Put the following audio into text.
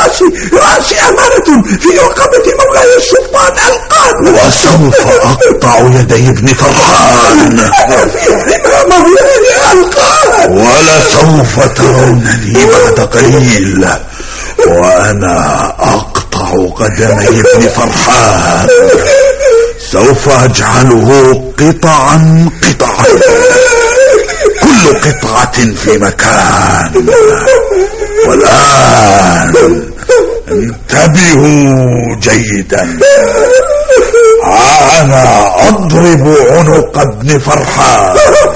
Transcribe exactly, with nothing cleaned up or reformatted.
رأسي رأسي أمانة في رقبة مولاي السلطان القادم. وسوف أقطع يدي ابن فرحان. أنا في حمى مولاي القادم. ولسوف ترونني بعد قليل وأنا أقطع قدمي ابن فرحان. سوف أجعله قطعا قطعا، كل قطعة في مكان. والآن انتبهوا جيدا، أنا أضرب عنق ابن فرحان